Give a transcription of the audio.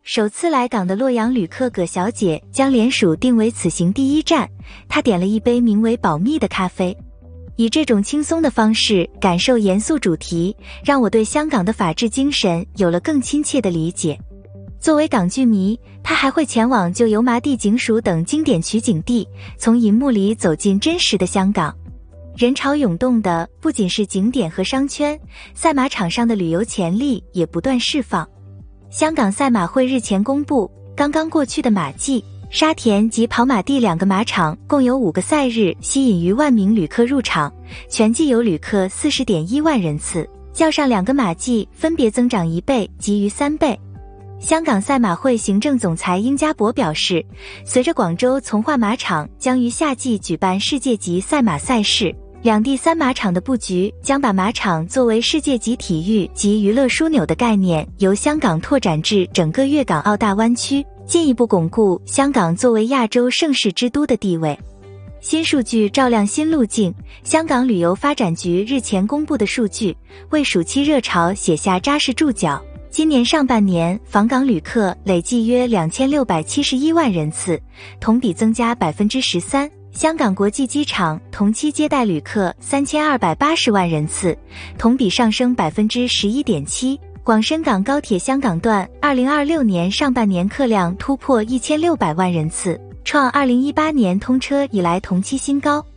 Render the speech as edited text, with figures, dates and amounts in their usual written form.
首次来港的洛阳旅客葛小姐将联署定为此行第一站，她点了一杯名为保密的咖啡。以这种轻松的方式感受严肃主题，让我对香港的法治精神有了更亲切的理解。作为港剧迷，他还会前往旧油麻地警署等经典取景地，从银幕里走进真实的香港。人潮涌动的不仅是景点和商圈，赛马场上的旅游潜力也不断释放。香港赛马会日前公布，刚刚过去的马季、沙田及跑马地2个马场共有5个赛日吸引逾万名旅客入场，全季有旅客 40.1 万人次，较上2个马季分别增长1倍及逾3倍。香港赛马会行政总裁殷家伯表示，随着广州从化马场将于夏季举办世界级赛马赛事，两地3马场的布局将把马场作为世界级体育及娱乐枢纽的概念由香港拓展至整个粤港澳大湾区，进一步巩固香港作为亚洲盛事之都的地位。新数据照亮新路径，香港旅游发展局日前公布的数据为暑期热潮写下扎实注脚。今年上半年访港旅客累计约2671万人次，同比增加 13%。香港国际机场同期接待旅客3280万人次，同比上升 11.7%。广深港高铁香港段2026年上半年客量突破1600万人次，创2018年通车以来同期新高。